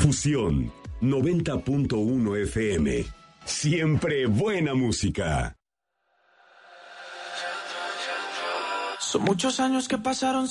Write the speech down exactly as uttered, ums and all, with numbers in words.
Fusión noventa punto uno F M. Siempre buena música. Son muchos años que pasaron